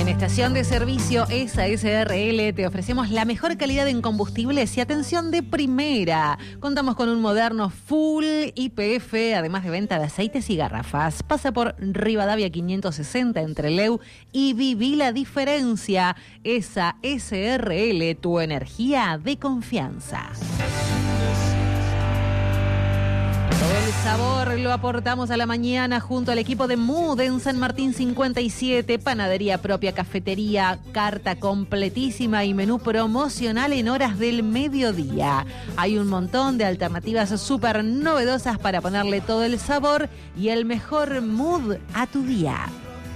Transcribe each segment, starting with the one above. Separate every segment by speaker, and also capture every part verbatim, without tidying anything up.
Speaker 1: En estación de servicio ESA S R L te ofrecemos la mejor calidad en combustibles y atención de primera. Contamos con un moderno full I P F, además de venta de aceites y garrafas. Pasa por Rivadavia quinientos sesenta entre Leu y viví la diferencia. ESA S R L, tu energía de confianza. El sabor lo aportamos a la mañana junto al equipo de Mood en San Martín cincuenta y siete, panadería propia, cafetería, carta completísima y menú promocional en horas del mediodía. Hay un montón de alternativas súper novedosas para ponerle todo el sabor y el mejor mood a tu día.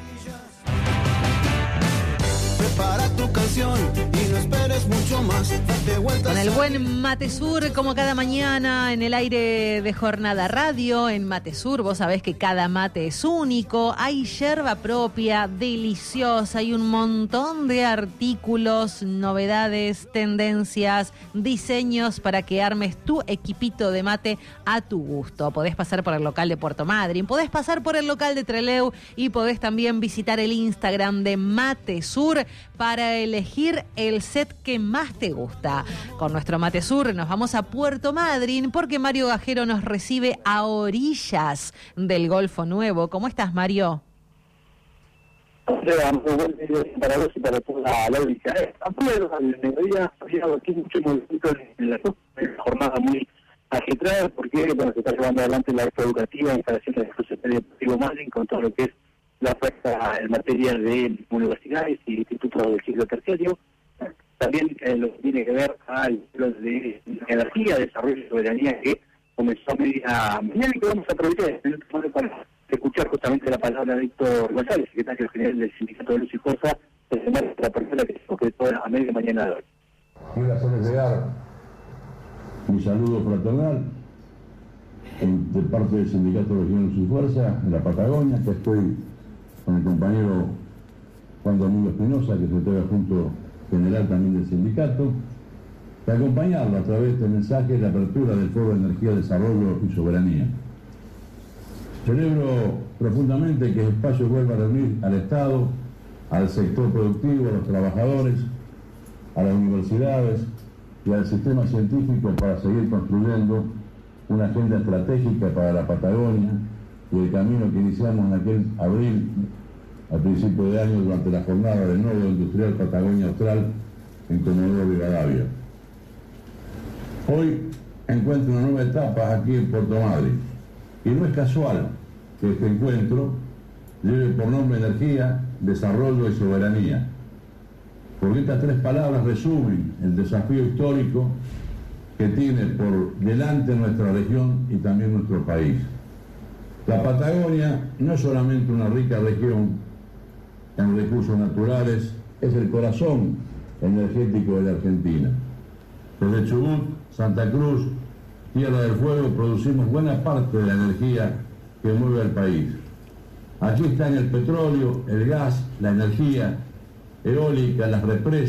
Speaker 2: Prepara tu canción y no esperes mucho más. Date vueltas.
Speaker 1: Con el buen Mate Sur, como cada mañana en el aire de Jornada Radio, en Mate Sur, vos sabés que cada mate es único, hay yerba propia, deliciosa, hay un montón de artículos, novedades, tendencias, diseños para que armes tu equipito de mate a tu gusto. Podés pasar por el local de Puerto Madryn, podés pasar por el local de Trelew y podés también visitar el Instagram de Mate Sur para elegir el set que más te gusta. Con nuestro Mate Sur nos vamos a Puerto Madryn porque Mario Gajero nos recibe a orillas del Golfo Nuevo. ¿Cómo estás, Mario?
Speaker 3: Hola, muy buen día para vos y para toda la audiencia. A pleno al mediodía había aquí mucho movimiento en la jornada muy agitada porque bueno, se está llevando adelante la expo educativa, instalaciones del Club Deportivo Madryn con todo lo que es la oferta en materia de universidades y institutos del ciclo terciario. También eh, lo que tiene que ver al ciclo de energía, desarrollo y soberanía que comenzó a media mañana y que vamos a aprovechar para escuchar justamente la palabra de Víctor González, secretario general del Sindicato de Luz y Fuerza, de la persona que se concretó a media mañana de hoy.
Speaker 4: Quiero hacerles llegar mi saludo fraternal en, de parte del Sindicato de Luz y Fuerza en la Patagonia, que estoy con el compañero Juan Domingo Espinosa, que es secretario adjunto general también del sindicato, para acompañarlo a través de este mensaje de la apertura del Foro de Energía, Desarrollo y Soberanía. Celebro profundamente que el espacio vuelva a reunir al Estado, al sector productivo, a los trabajadores, a las universidades y al sistema científico para seguir construyendo una agenda estratégica para la Patagonia y el camino que iniciamos en aquel abril, al principio de año, durante la jornada del Nodo Industrial Patagonia Austral en Comodoro Rivadavia. Hoy encuentro una nueva etapa aquí en Puerto Madryn, y no es casual que este encuentro lleve por nombre energía, desarrollo y soberanía, porque estas tres palabras resumen el desafío histórico que tiene por delante nuestra región y también nuestro país. La Patagonia no es solamente una rica región en recursos naturales, es el corazón energético de la Argentina. Desde Chubut, Santa Cruz, Tierra del Fuego, producimos buena parte de la energía que mueve al país. Aquí están el petróleo, el gas, la energía eólica, las represas,